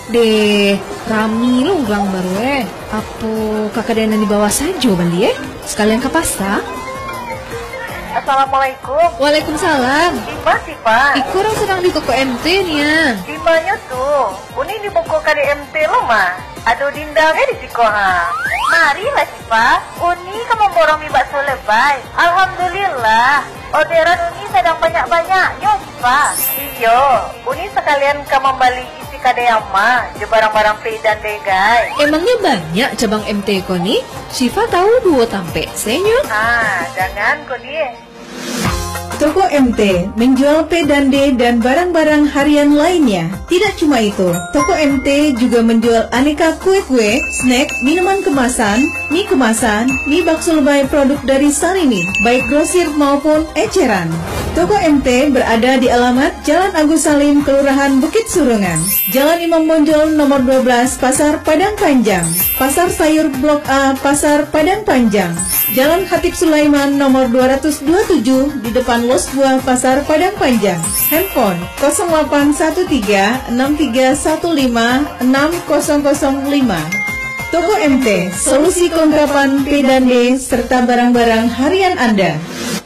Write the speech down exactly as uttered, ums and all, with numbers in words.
De, kami lo orang baru eh. Apa kakak dan di bawah saja bali eh? Sekalian ke pasar. Assalamualaikum. Waalaikumsalam. Ima sih Pak. Iku orang sedang di toko M T nih ya. Dimanya tuh? Uni di buku K D M T lo mah. Aduh dindangnya di sikoha. Marilah sih Pak. Uni kamu borong mie bakso lebay. Alhamdulillah. Orderan Uni sedang banyak-banyaknya sih Pak. Iyo. Uni sekalian kamu balik isi K D M mah. Je barang-barang P dan D guys. Emangnya banyak cabang M T ko nih? Syifa tahu dua tampe senyo. Ah, jangan kok dia. Toko M T menjual P dan D dan barang-barang harian lainnya. Tidak cuma itu, Toko M T juga menjual aneka kue-kue, snack, minuman kemasan, mie kemasan, mie bakso lebay produk dari Sarini, baik grosir maupun eceran. Toko M T berada di alamat Jalan Agus Salim, Kelurahan Bukit Surungan, Jalan Imam Bonjol nomor dua belas, Pasar Padang Panjang, Pasar Sayur Blok A, Pasar Padang Panjang, Jalan Khatib Sulaiman nomor dua ratus dua puluh tujuh di depan Los Buah, Pasar Padang Panjang. Handphone nol delapan satu tiga enam tiga satu lima enam nol nol lima. Toko M T, solusi kelengkapan P dan D serta barang-barang harian Anda.